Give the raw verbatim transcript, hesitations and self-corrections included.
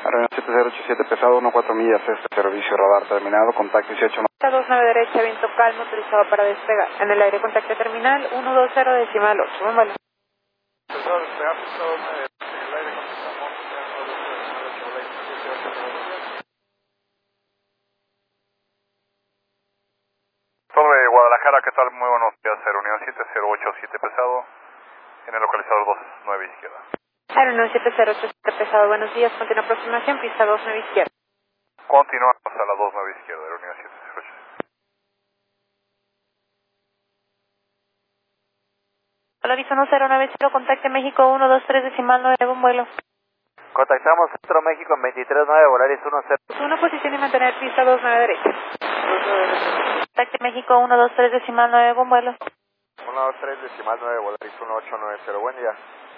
Reunión siete cero ocho siete, pesado uno cuatro millas, este servicio radar terminado, contacto dieciocho. dos nueve derecha, viento calmo, autorizado para despegar. En el aire, contacto terminal uno dos cero decimal ocho. Buen vuelo. Autorizado a despegar, pesado dos nueve, en el aire contactamos, uno dos cero decimal ocho, dieciocho. Sobre Guadalajara, ¿qué tal? Muy buenos días, reunión siete cero ocho siete, pesado, en el localizador dos nueve izquierda. Reunión siete cero ocho siete, pesado, buenos días, continua aproximación, pista dos nueve izquierda. Continuamos a la dos nueve izquierda, reunión siete cero ocho. Hola, Arizona cero nueve cero, contacte México uno dos tres decimal nueve, buen vuelo. Contactamos Centro México en veintitrés nueve, Volaris uno cero. Una posición y mantener pista dos nueve derecha. Contacte México uno dos tres decimal nueve, buen vuelo. uno dos tres decimal nueve, Volaris uno ocho nueve cero, buen día.